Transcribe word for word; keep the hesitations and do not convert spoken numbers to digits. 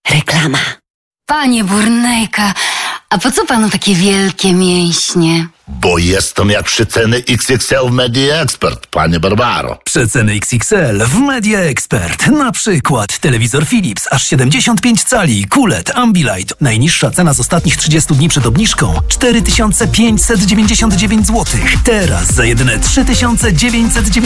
Reklama. Panie Burnejka, a po co panu takie wielkie mięśnie? Bo jestem jak przeceny X X L w Media Expert, panie Barbaro. Przeceny X X L w Media Expert. Na przykład telewizor Philips aż siedemdziesiąt pięć cali, Q L E D, Ambilight. Najniższa cena z ostatnich trzydziestu dni przed obniżką cztery tysiące pięćset dziewięćdziesiąt dziewięć złotych. Teraz za jedyne trzy tysiące dziewięćset dziewięćdziesiąt